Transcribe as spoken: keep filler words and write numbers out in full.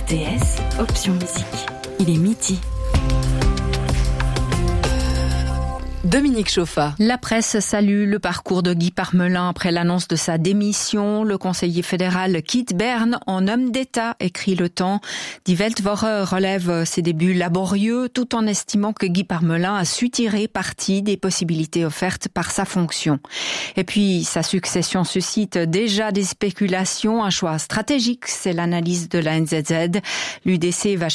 D S, option musique. Il est midi. Dominique Chauffa. La presse salue le parcours de Guy Parmelin après l'annonce de sa démission. Le conseiller fédéral quitte Berne en homme d'État, écrit Le Temps. Die Weltwoche relève ses débuts laborieux tout en estimant que Guy Parmelin a su tirer parti des possibilités offertes par sa fonction. Et puis, sa succession suscite déjà des spéculations, un choix stratégique, c'est l'analyse de la N Z Z. L'U D C va